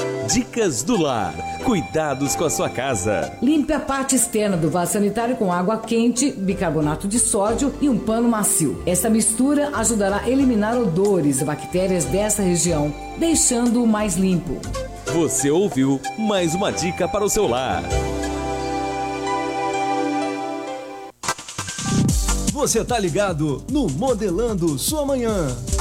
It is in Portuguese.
Dicas do Lar. Cuidados com a sua casa. Limpe a parte externa do vaso sanitário com água quente, bicarbonato de sódio e um pano macio. Essa mistura ajudará a eliminar odores e bactérias dessa região, deixando-o mais limpo. Você ouviu mais uma dica para o seu lar. Você tá ligado no Modelando Sua Manhã.